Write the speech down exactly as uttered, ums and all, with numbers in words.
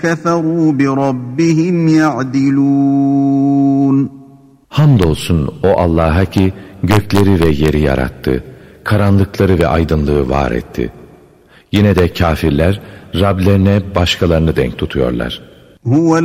كَفَرُوا بِرَبِّهِمْ يَعْدِلُونَ Hamdolsun o Allah'a ki gökleri ve yeri yarattı, karanlıkları ve aydınlığı var etti. Yine de kafirler Rablerine başkalarını denk tutuyorlar.